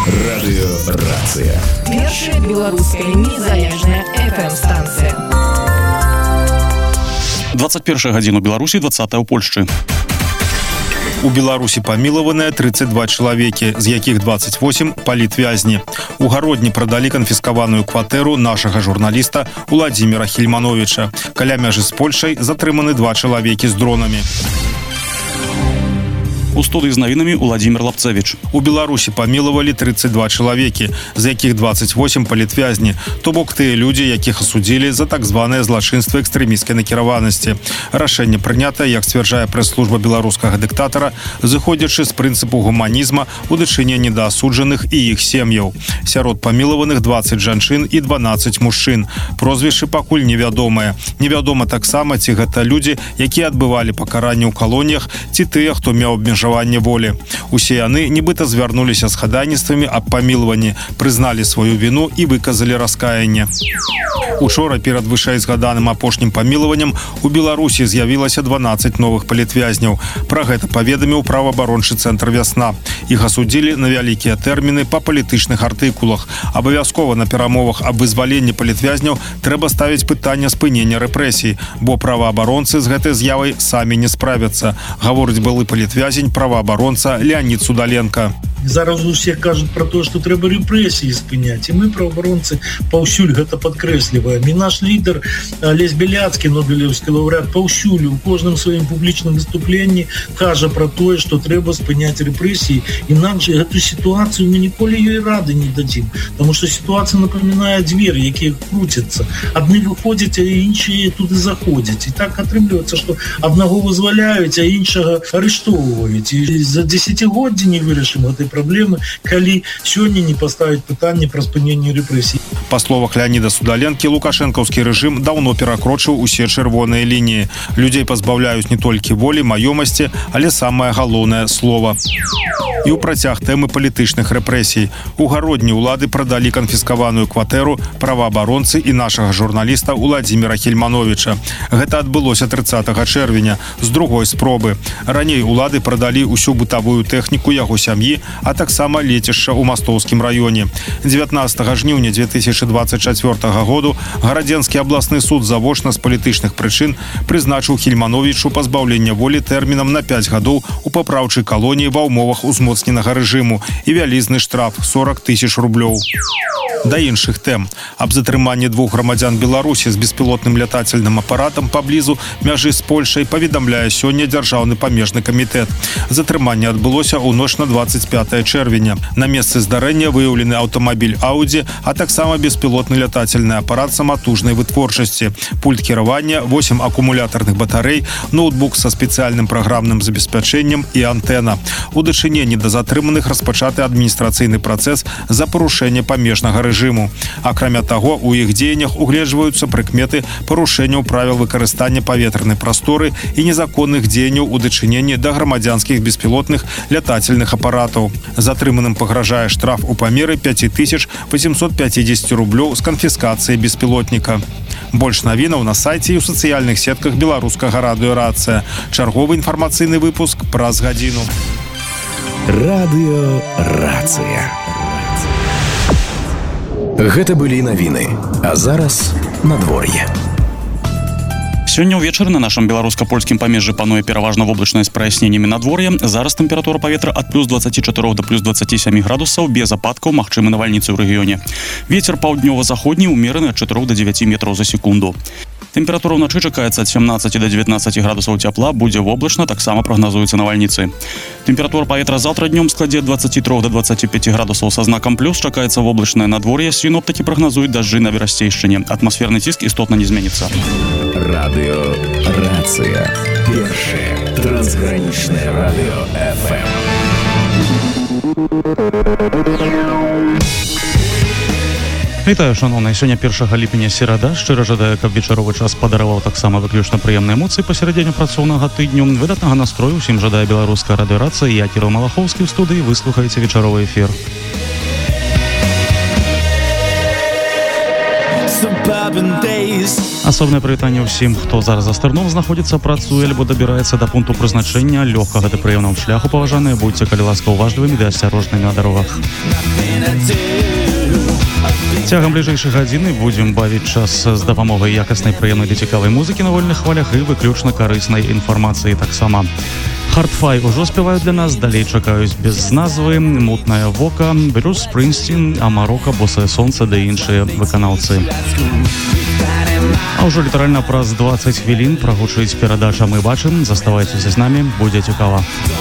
Радыёрацыя. Першая беларуская незалежная FM-станцыя. 21 гадзіну Беларусі, 20 ў Польшчы. У Беларусі памілаваныя 32 чалавекі, з якіх 28 палітвязні. У Гародні прадалі канфіскаваную кватэру нашага журналіста Уладзіміра Хільмановіча. Каля мяжы з Польшай затрыманы 2 чалавекі з дронамі. У студыі з навінамі Уладзімір Лапцевіч. У Беларусі памілавалі 32 чалавекі, з якіх 28 палітвязні, то бок тыя людзі, якіх асудзілі за так званае злачынства экстрэмісцкай накіраванасці. Рашэнне прынята, як сцвярджае прэс-служба беларускага дыктатара, зыходзячы з прынцыпу гуманізма у дачыненні да асуджаных і іх сем'яў. Сярод памілаваных 20 жанчын і 12 мужчын. Прозвішчы пакуль невядомыя. Невядома таксама, ці гэта людзі, якія адбывалі пакаранне ў калоніях, ці тыя, хто меў абмежаванне волі. Усе яны нібыта звярнуліся з хадайніцтвамі аб памілаванні, прызналі сваю віну і выказалі раскаянне. Учора перад вышэйзгаданым апошнім памілаваннем у Беларусі з'явілася 12 новых палітвязняў. Пра гэта паведаміў праваабарончы цэнтр «Вясна». Іх асудзілі на вялікія тэрміны па палітычных артыкулах. Абавязкова на перамовах аб вызваленні палітвязняў трэба ставіць пытанне спынення рэпрэсій, бо праваабаронцы з гэтай з'явай самі не справяцца, гаворыць былы палітвязень праваабаронца Леонид Судаленко. Зараз усе кажуць пра тое, што трэба рэпрэсіі спыняць, і мы, праваабаронцы, паўсюль гэта падкрэсліваем. І наш лідар Алесь Беляцкі, нобелеўскі лаўрэат, паўсюль у кожным сваім публічным выступленні кажа пра тое, што трэба спыняць рэпрэсіі, інакш гэту сітуацыю мы ніколі ёй рады не дадзім, таму што сітуацыя напамінае дзверы, якія круцяцца. Адны выходзяць, а іншыя туды заходзяць. І так атрымліваецца, што аднаго вызваляюць, а іншага арыштоўваюць. І за дзесяцігоддзі не вырашым гэтай праблемы, калі сёння не паставіць пытанне пра спыненне рэпрэсій. Па словах Леоніда Судаленкі, лукашэнкаўскі рэжым даўно перакрочыў усе чырвоныя лініі. Людзей пазбаўляюць не толькі волі, маёмасці, але самае галоўнае слова. І ў працяг тэмы палітычных рэпрэсій. У Гародні ўлады прадалі канфіскаваную кватэру праваабаронцы і нашага журналіста Уладзіміра Хільмановіча. Гэта адбылося 30 чэрвеня з другой спробы. Раней улады прадалі ўсю бытавую тэхніку яго сям'і, а таксама лецішча ў Мастоўскім раёне. 19 жніўня 2024 году Гарадзенскі абласны суд завочна з палітычных прычын прызначыў Хільмановічу пазбаўлення волі тэрмінам на 5 гадоў у папраўчай калоніі ва ўмовах узмоцненага рэжыму і вялізны штраф 40 000 рублёў. Да іншых тэм. Аб затрыманні 2 грамадзян Беларусі з беспілотным лятательным апаратам паблізу мяжы з Польшай паведамляе сёння Дзяржаўны памежны камітэт. Затрыманне адбылося ў ноч на 25 чэрвеня. На месцы здарэння выяўлены аўтамабіль Audi, а таксама беспілотны лятательны апарат саматужнай вытворчасці, пульт кіравання, 8 акумулятарных батарэй, ноутбук са спецыяльным праграмным забеспячэннем і антэна. У дачыненні да затрыманых распачаты адміністрацыйны працэс за парушэнне памежнага рэжыму. Акрамя таго, у іх дзеяннях угледжваюцца прыкметы парушэнняў правіл выкарыстання паветранай прасторы і незаконных дзеянняў у дачыненні да грамадзянскіх беспілотных лятательных апаратаў. Затрыманым пагражае штраф у памеры 5850 рублёў з канфіскацыяй беспілотніка. Больш навінаў на сайце і ў сацыяльных сетках беларускага радыёрацыя. Чарговы інфармацыйны выпуск праз гадзіну. Радыёрацыя. Гэта былі навіны, а зараз надвор'е. Сёння ўвечары на нашым беларуска-польскім памежжы пануе пераважна воблачнае з праясненнямі надвор'я. Зараз тэмпература паветра ад плюс 24 до плюс 27 градусаў, без ападкаў, магчымы навальніцы ў рэгіёне. Вецер паўднёва-заходні ўмераны ад 4 до 9 метраў за секунду. Тэмпература ўначы чакаецца ад 17 до 19 градусаў цяпла, будзе воблачна, таксама прагназуюцца навальніцы. Тэмпература паветра заўтра днём складзе ад 23 до 25 градусаў са знакам плюс, чакаецца воблачнае надвор'е, сіноптыкі прагназуюць дажджы на верасцейшчыне. Атмасферны ціск істотна не зменіцца. Радыёрацыя. Першае трансгранічнае радыё FM. Вітаю, шановныя, сёння 1 ліпеня серада. Шчыра жадаю, каб вечаровы час падараваў таксама выключна прыемныя эмоцыі пасярэдзіне працоўнага тыдню. Выдатнага настрою усім жадае беларуская радыёрацыя. Я Кірыл Малахоўскі ў студыі, вы слухаеце вечаровы эфір. Асобнае прывітанне ўсім, хто зараз за стырном знаходзіцца, працуе альбо дабіраецца да пункту прызначэння. Лёгкага ды прыемнага шляху, паважаныя, будьце, калі ласка, уважлівымі ды асцярожнымі на дарогах. Цягам бліжэйшай гадзіны будзем бавіць час з дапамогай якаснай, прыемнай ды цікавай музыкі на вольных хвалях і выключна карыснай інфармацыі таксама. Хардфай ужо спяваюць для нас, далей чакаюць без назвы, мутнае вока, Брюс Спрынгстін, Амарока, Босае сонца ды іншыя выканаўцы. А ўжо літаральна праз 20 хвілін прагучыць перадача «Мы бачым». Заставайцеся з намі, будзе цікава.